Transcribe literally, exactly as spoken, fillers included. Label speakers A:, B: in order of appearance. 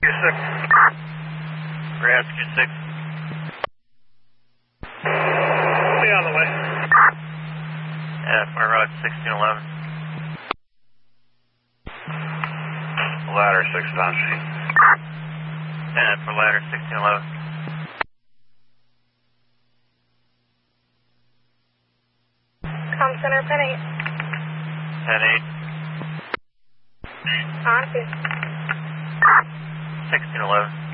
A: six.
B: Grab two six.
A: Be on the way.
B: Yeah, far right, sixteen eleven.
A: Ladder six is on scene.
B: Yeah, for ladder sixteen eleven.
C: Com center, ten eight.
B: ten eight.
C: On to.
B: sixteen eleven.